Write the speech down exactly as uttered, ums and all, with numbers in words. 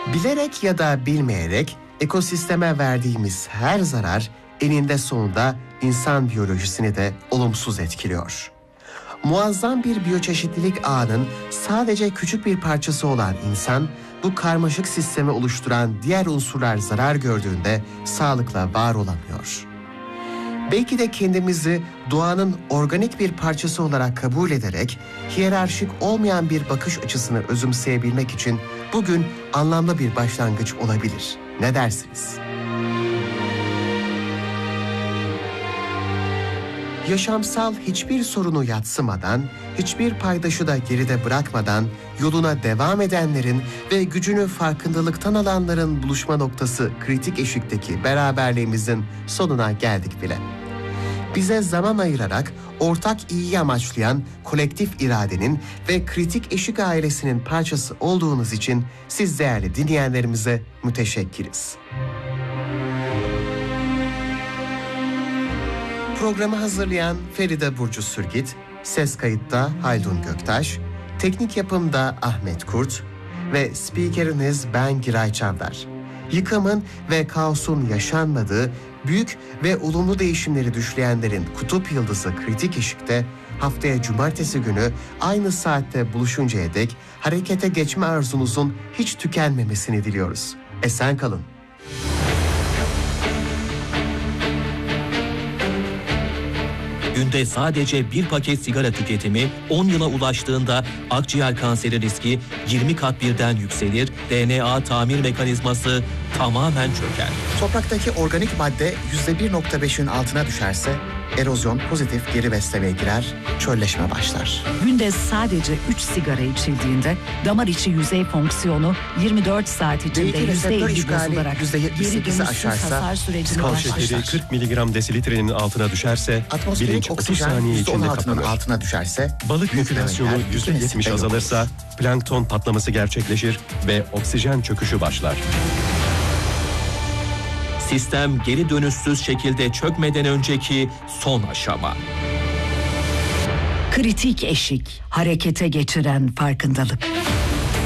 Bilerek ya da bilmeyerek ekosisteme verdiğimiz her zarar eninde sonunda insan biyolojisini de olumsuz etkiliyor. Muazzam bir biyoçeşitlilik ağının sadece küçük bir parçası olan insan, bu karmaşık sistemi oluşturan diğer unsurlar zarar gördüğünde sağlıkla var olamıyor. Belki de kendimizi doğanın organik bir parçası olarak kabul ederek hiyerarşik olmayan bir bakış açısını özümseyebilmek için bugün anlamlı bir başlangıç olabilir. Ne dersiniz? Yaşamsal hiçbir sorunu yadsımadan, hiçbir paydaşı da geride bırakmadan yoluna devam edenlerin ve gücünü farkındalıktan alanların buluşma noktası kritik eşikteki beraberliğimizin sonuna geldik bile. Bize zaman ayırarak ortak iyiyi amaçlayan kolektif iradenin ve kritik eşik ailesinin parçası olduğunuz için siz değerli dinleyenlerimize müteşekkiriz. Programı hazırlayan Feride Burcu Sürgit, ses kayıtta Haldun Göktaş, teknik yapımda Ahmet Kurt ve spikeriniz ben Giray Çavdar. Yıkımın ve kaosun yaşanmadığı, büyük ve olumlu değişimleri düşleyenlerin kutup yıldızı kritik eşikte haftaya cumartesi günü aynı saatte buluşuncaya dek harekete geçme arzunuzun hiç tükenmemesini diliyoruz. Esen kalın. Günde sadece bir paket sigara tüketimi on yıla ulaştığında akciğer kanseri riski yirmi kat birden yükselir, D N A tamir mekanizması tamamen çöker. Topraktaki organik madde yüzde bir nokta beşin altına düşerse erozyon pozitif geri beslemeye girer, çölleşme başlar. Günde sadece üç sigara içildiğinde damar içi yüzey fonksiyonu yirmi dört saat içinde yüzde elli bozularak geri dönüşsüz hasar sürecine kan başlar. şekeri kırk miligram desilitrenin altına düşerse bilinç otuz saniye içinde kapanır. Altına düşerse Balık popülasyonu yüzde yetmiş azalırsa plankton patlaması gerçekleşir ve oksijen çöküşü başlar. Sistem geri dönüşsüz şekilde çökmeden önceki son aşama. Kritik eşik, harekete geçiren farkındalık.